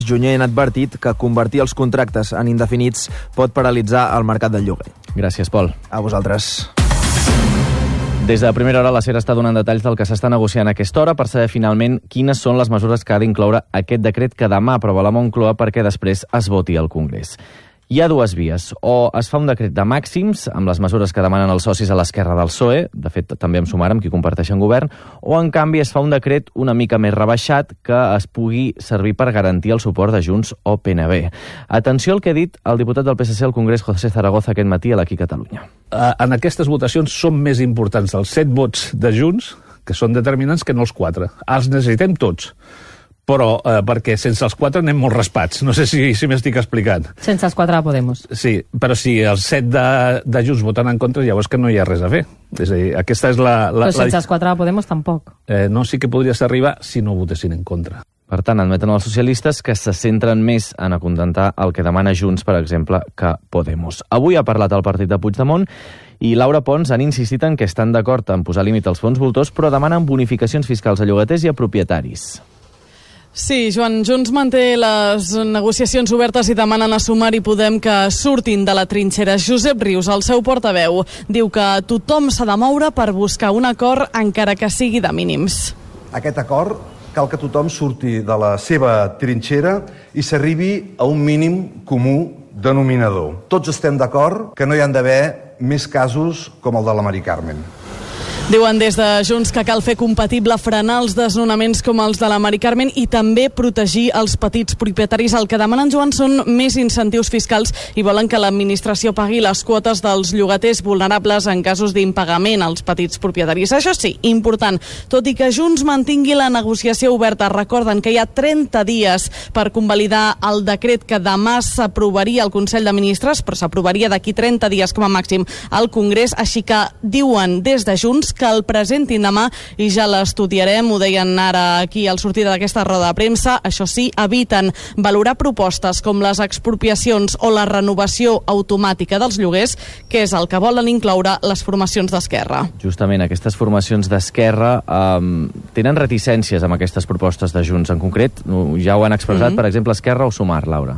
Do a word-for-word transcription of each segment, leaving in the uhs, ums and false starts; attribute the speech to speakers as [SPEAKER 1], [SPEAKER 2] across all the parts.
[SPEAKER 1] Junyent ha advertit que convertir els contractes en indefinits pot paralitzar el mercat del lloguer.
[SPEAKER 2] Gràcies, Pol.
[SPEAKER 1] A vosaltres.
[SPEAKER 2] Des de primera hora, la SER està donant detalls del que s'està negociant a aquesta hora per saber finalment quines són les mesures que ha d'incloure aquest decret que demà aprova la Moncloa perquè després es voti al Congrés. Hi ha dues vies. O es fa un decret de màxims, amb les mesures que demanen els socis a l'esquerra del P S O E, de fet també amb Sumar, amb qui comparteixen govern, o en canvi es fa un decret una mica més rebaixat que es pugui servir per garantir el suport de Junts o P N B. Atenció al que ha dit el diputat del P S C al Congrés, José Zaragoza, aquest matí a l'Aquí Catalunya.
[SPEAKER 3] En aquestes votacions són més importants els set vots de Junts, que són determinants, que no els quatre. Els necessitem tots. Però eh, perquè sense els quatre anem molt raspats. No sé si, si m'estic explicant.
[SPEAKER 4] Sense els quatre de Podemos.
[SPEAKER 3] Sí, però si els set de, de Junts voten en contra, llavors que no hi ha res a fer. És a dir, aquesta és la... la
[SPEAKER 4] però sense
[SPEAKER 3] la...
[SPEAKER 4] els quatre de Podemos tampoc.
[SPEAKER 3] Eh, no, sí que podries arribar si no votessin en contra.
[SPEAKER 2] Per tant, admeten els socialistes que se centren més en acontentar el que demana Junts, per exemple, que Podemos. Avui ha parlat el partit de Puigdemont i Laura Pons han insistit en que estan d'acord en posar límit als fons voltors, però demanen bonificacions fiscals a llogaters i a propietaris.
[SPEAKER 5] Sí, Joan, Junts manté les negociacions obertes i demanen a Sumar i Podem que surtin de la trinxera. Josep Rius, el seu portaveu, diu que tothom s'ha de moure per buscar un acord encara que sigui de mínims.
[SPEAKER 6] Aquest acord cal que tothom surti de la seva trinxera i s'arribi a un mínim comú denominador. Tots estem d'acord que no hi han d'haver més casos com el de la Mari Carmen.
[SPEAKER 5] Diuen des de Junts que cal fer compatible frenar els desnonaments com els de la Mari Carmen i també protegir els petits propietaris. El que demanen, Joan, són més incentius fiscals i volen que l'administració pagui les quotes dels llogaters vulnerables en casos d'impagament als petits propietaris. Això sí, important, tot i que Junts mantingui la negociació oberta. Recorden que hi ha trenta dies per convalidar el decret que demà s'aprovaria al Consell de Ministres, però s'aprovaria d'aquí trenta dies com a màxim al Congrés, així que diuen des de Junts que el presentin demà i ja l'estudiarem, ho deien ara aquí al sortir d'aquesta roda de premsa. Això sí, eviten valorar propostes com les expropiacions o la renovació automàtica dels lloguers, que és el que volen incloure les formacions d'Esquerra.
[SPEAKER 2] Justament, aquestes formacions d'Esquerra um, tenen reticències amb aquestes propostes de Junts. En concret, ja ho han expressat, mm-hmm. per exemple, Esquerra o Sumar, Laura.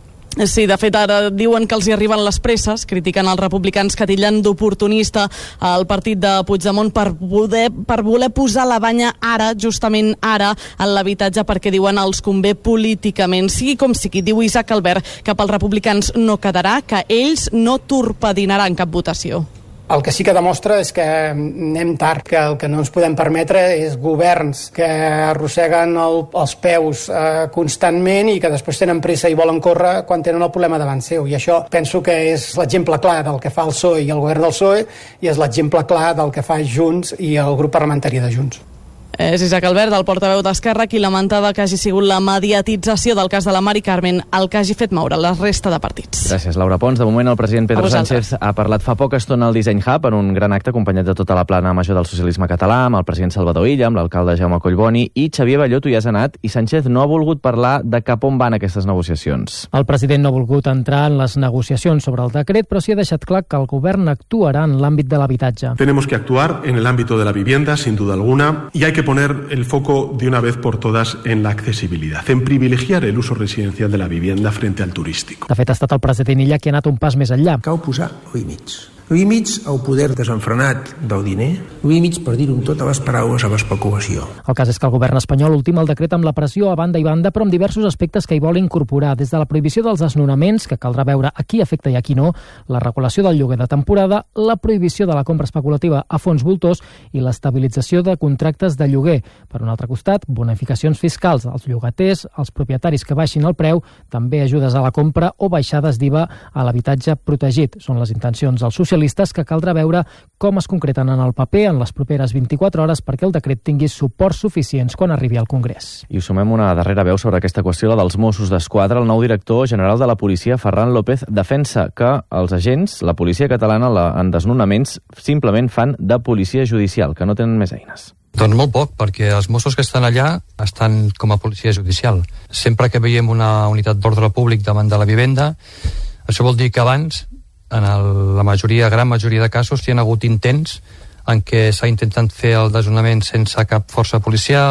[SPEAKER 5] Sí, de fet, ara diuen que els hi arriben les presses, critiquen els republicans que titllen d'oportunista al partit de Puigdemont per poder, per voler posar la banya ara, justament ara, en l'habitatge, perquè diuen els convé políticament. Sigui com sigui, diu Isaac Albert, que pels republicans no quedarà, que ells no torpedinaran cap votació.
[SPEAKER 7] El que sí que demostra és que anem tard, que el que no ens podem permetre és governs que arrosseguen el, els peus eh, constantment i que després tenen pressa i volen córrer quan tenen el problema davant seu. I això penso que és l'exemple clar del que fa el P S O E i el govern del P S O E i és l'exemple clar del que fa Junts i el grup parlamentari de Junts.
[SPEAKER 5] És Isaac Albert, el portaveu d'Esquerra, qui lamentava que hagi sigut la mediatització del cas de la Mari Carmen el que hagi fet moure la resta de partits.
[SPEAKER 2] Gràcies, Laura Pons. De moment, el president Pedro Sánchez ha parlat fa poca estona al Design Hub en un gran acte acompanyat de tota la plana major del socialisme català, amb el president Salvador Illa, amb l'alcalde Jaume Collboni i Xavier Ballot, hi has anat, i Sánchez no ha volgut parlar de cap on van aquestes negociacions.
[SPEAKER 8] El president no ha volgut entrar en les negociacions sobre el decret, però sí ha deixat clar que el govern actuarà en l'àmbit de l'habitatge.
[SPEAKER 9] Tenemos que actuar en el ámbito de la vivienda, sin duda alguna, y hay que poner el foco de una vez por todas en la accesibilidad, en privilegiar el uso residencial de la vivienda frente al turístico.
[SPEAKER 8] De fet, ha estat el president Illa qui ha anat un pas més enllà.
[SPEAKER 10] Cal posar límits. Límits al poder desenfrenat del diner, límits, per dir-ho amb totes les paraules, a l'especulació.
[SPEAKER 8] El cas és que el govern espanyol ultima el decret amb la pressió a banda i banda, però amb diversos aspectes que hi vol incorporar, des de la prohibició dels desnonaments, que caldrà veure a qui afecta i a qui no, la regulació del lloguer de temporada, la prohibició de la compra especulativa a fons voltors i l'estabilització de contractes de lloguer. Per un altre costat, bonificacions fiscals als llogaters, als propietaris que baixin el preu, també ajudes a la compra o baixades d'I V A a l'habitatge protegit. Són les intencions dels socialistes que caldrà veure com es concreten en el paper en les properes vint-i-quatre hores perquè el decret tingui suports suficients quan arribi al Congrés.
[SPEAKER 2] I us sumem una darrera veu sobre aquesta qüestió, la dels Mossos d'Esquadra. El nou director general de la policia, Ferran López, defensa que els agents, la policia catalana, la, en desnonaments, simplement fan de policia judicial, que no tenen més eines.
[SPEAKER 11] Doncs molt poc, perquè els Mossos que estan allà estan com a policia judicial. Sempre que veiem una unitat d'ordre públic davant de la vivenda, això vol dir que abans, en el, la majoria, gran majoria de casos, hi ha hagut intents en què s'ha intentat fer el desnonament sense cap força policial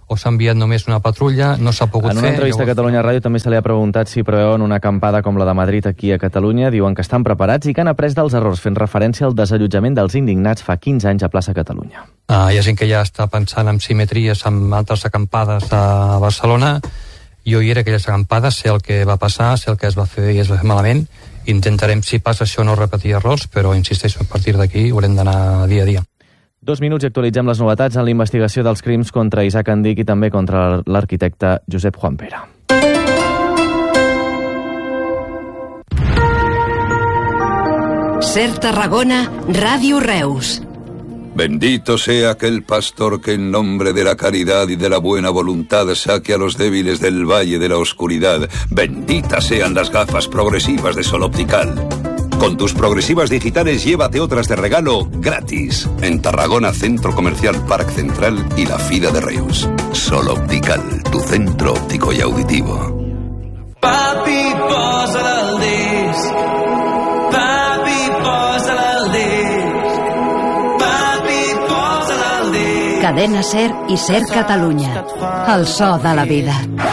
[SPEAKER 11] o s'ha enviat només una patrulla, no s'ha pogut fer...
[SPEAKER 2] En una entrevista a Catalunya Ràdio també se li ha preguntat si preveuen una acampada com la de Madrid aquí a Catalunya. Diuen que estan preparats i que han après dels errors, fent referència al desallotjament dels indignats fa quinze anys a plaça Catalunya.
[SPEAKER 11] Uh, hi ha gent que ja està pensant en simetries amb altres acampades a Barcelona. Jo hi era aquelles acampades, sé el que va passar, sé el que es va fer i es va fer malament. Intentarem, si passa això, no repetir errors, però insisteixo, a partir d'aquí haurem d'anar dia a dia.
[SPEAKER 2] Dos minuts i actualitzem les novetats en la investigació dels crims contra Isaac Andic i també contra l'arquitecte Josep Juan Pere.
[SPEAKER 12] Ser Tarragona, Ràdio Reus.
[SPEAKER 13] Bendito sea aquel pastor que en nombre de la caridad y de la buena voluntad saque a los débiles del valle de la oscuridad. Benditas sean las gafas progresivas de Sol Optical. Con tus progresivas digitales llévate otras de regalo gratis. En Tarragona, Centro Comercial Parc Central y la Fira de Reus. Sol Optical, tu centro óptico y auditivo.
[SPEAKER 14] Papi, posa el disc. Papi, posa el disc. Papi, posa el disc.
[SPEAKER 12] Cadena Ser i Ser Catalunya. El so de la vida.